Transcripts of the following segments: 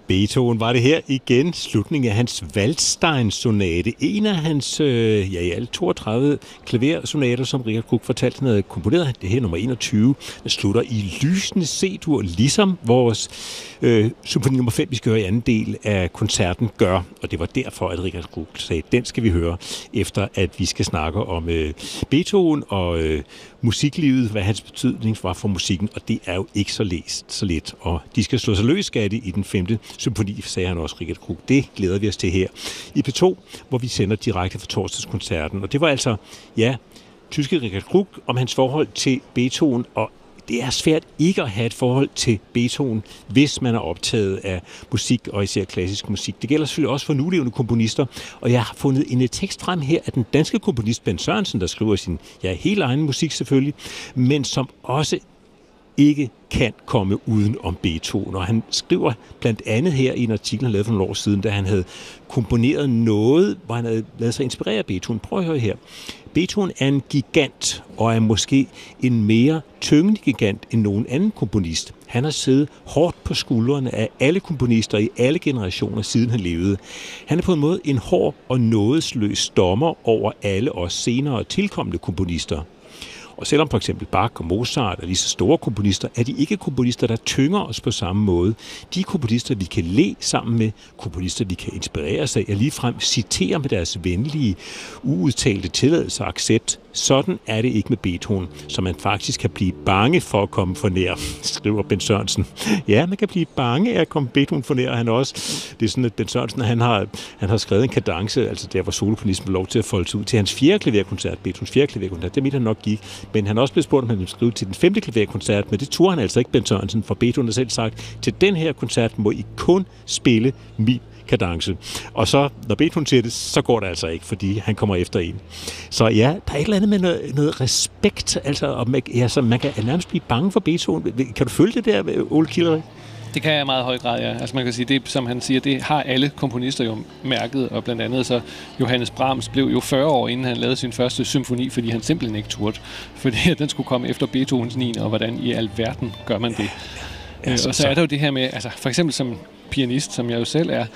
Beethoven var det her igen, slutningen af hans Waldstein-sonate. En af hans, i alt 32 klaversonater, som Richard Krug fortalte, han havde komponeret. Det her nummer 21, der slutter i lysende C-dur, ligesom vores symfoni nummer 5, vi skal høre i anden del af koncerten, gør. Og det var derfor, at Richard Krug sagde, den skal vi høre, efter at vi skal snakke om Beethoven og musiklivet, hvad hans betydning var for musikken, og det er jo ikke så let. Og de skal slå sig løs af det i den 5. symfoni, sagde han også, Richard Krug. Det glæder vi os til her i P2, hvor vi sender direkte fra torsdagskoncerten. Og det var altså, tyske Richard Krug om hans forhold til Beethoven, og det er svært ikke at have et forhold til Beethoven, hvis man er optaget af musik, og især klassisk musik. Det gælder selvfølgelig også for nulevende komponister, og jeg har fundet en tekst frem her af den danske komponist Bent Sørensen, der skriver sin helt egen musik selvfølgelig, men som også ikke kan komme uden om Beethoven. Og han skriver blandt andet her i en artikel, han lavede for nogle år siden, da han havde komponeret noget, hvor han havde ladet sig inspirere af Beethoven. Prøv at høre her. Beethoven er en gigant, og er måske en mere tyngende gigant end nogen anden komponist. Han har siddet hårdt på skuldrene af alle komponister i alle generationer, siden han levede. Han er på en måde en hård og nådesløs dommer over alle os senere tilkommende komponister. Og selvom for eksempel Bach og Mozart er lige så store komponister, er de ikke komponister, der tynger os på samme måde. De er komponister, vi kan le sammen med, komponister, vi kan inspirere sig af, ligefrem citere med deres venlige, uudtalte tilladelse og accept. Sådan er det ikke med Beethoven, så man faktisk kan blive bange for at komme for nær, skriver Bent Sørensen. Ja, man kan blive bange af at komme Beethoven for nær, han også. Det er sådan, at Bent Sørensen, han har skrevet en kadence, altså der, hvor soloponisten var lov til at folde sig ud til hans 4. klaverkoncert, Beethovens 4. klaverkoncert. Det mente han nok gik, men han har også blevet spurgt, om han ville skrive til den 5. klaverkoncert, men det turde han altså ikke, Bent Sørensen, for Beethoven har selv sagt, til den her koncert må I kun spille min kadence. Og så, når Beethoven siger det, så går det altså ikke, fordi han kommer efter en. Så ja, der er et eller andet med noget respekt, altså, og man kan nærmest blive bange for Beethoven. Kan du følge det der, Ole Kilderik? Det kan jeg i meget høj grad, ja. Altså man kan sige, det som han siger, det har alle komponister jo mærket, og blandt andet så Johannes Brahms blev jo 40 år, inden han lavede sin første symfoni, fordi han simpelthen ikke turde. Fordi den skulle komme efter Beethovens 9. og hvordan i alverden gør man det? Og så er der jo det her med, altså for eksempel som pianist, som jeg jo selv er,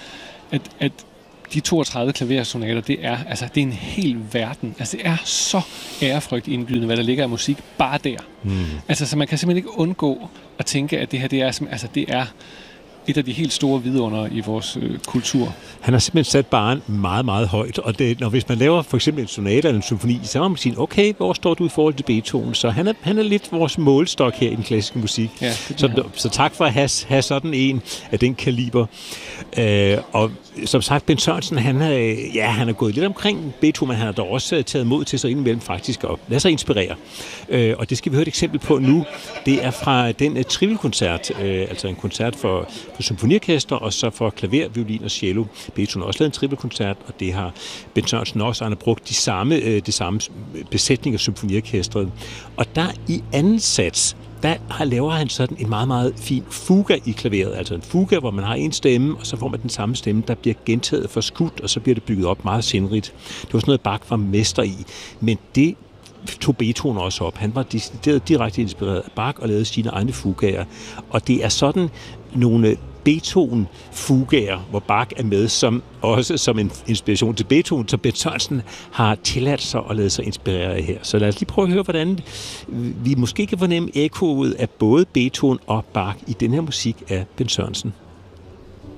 at de 32 klaversonater, det er en hel verden. Altså det er så ærefrygtindgydende, hvad der ligger af musik bare der. Altså så man kan simpelthen ikke undgå at tænke, at det her, det er et af de helt store vidunder i vores kultur. Han har simpelthen sat barren meget, meget højt, og hvis man laver for eksempel en sonate eller en symfoni, så må man sige, okay, hvor står du i forhold til Beethoven? Så han er lidt vores målstok her i den klassiske musik. Ja, så tak for at have sådan en af den kaliber. Og som sagt, Bent Sørensen, han er gået lidt omkring Beethoven, men han har da også taget mod til sig indimellem faktisk at lade sig inspirere. Og det skal vi høre et eksempel på nu. Det er fra den trivelkoncert, altså en koncert for symfoniorkester, og så for klaver, violin og cello. Beethoven har også lavet en trivelkoncert, og det har Bent Sørensen også. Han har brugt det samme besætning af symfoniorkestret. Og der i anden sats, der laver han sådan en meget, meget fin fuga i klaveret. Altså en fuga, hvor man har en stemme, og så får man den samme stemme, der bliver gentaget for skudt, og så bliver det bygget op meget sindrigt. Det var sådan noget, Bach var mester i. Men det tog Beethoven også op. Han var direkte inspireret af Bach og lavede sine egne fugaer. Og det er sådan nogle Beethoven-fugaer, hvor Bach er med som en inspiration til Beethoven, så Bent Sørensen har tilladt sig at lade sig inspirere af her. Så lad os lige prøve at høre, hvordan vi måske kan fornemme ekkoet af både Beethoven og Bach i den her musik af Bent Sørensen.